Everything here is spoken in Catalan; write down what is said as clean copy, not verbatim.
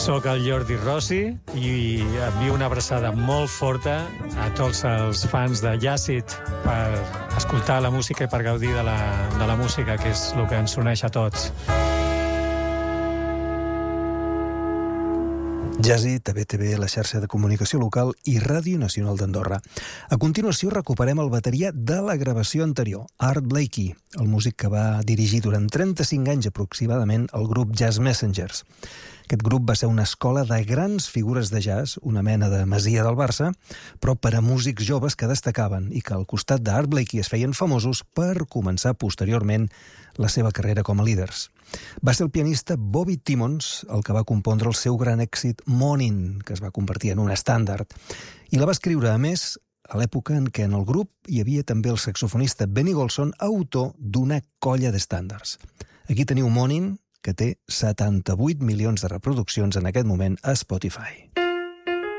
Soc el Jordi Rossi i envio una abraçada molt forta a tots els fans de Jàcid per escoltar la música i per gaudir de la música, que és el que ens uneix a tots. Jàcid, a BTV, la xarxa de comunicació local i Ràdio Nacional d'Andorra. A continuació recuperem el bateria de la gravació anterior, Art Blakey, el músic que va dirigir durant 35 anys aproximadament el grup Jazz Messengers. Aquest grup va ser una escola de grans figures de jazz, una mena de Masia del Barça, però per a músics joves que destacaven i que al costat d'Art Blakey es feien famosos per començar posteriorment la seva carrera com a líders. Va ser el pianista Bobby Timmons el que va compondre el seu gran èxit Morning, que es va convertir en un estàndard, i la va escriure, a més, a l'època en què en el grup hi havia també el saxofonista Benny Golson, autor d'una colla d'estàndards. Aquí teniu Morning, que té 78 milions de reproduccions en aquest moment a Spotify.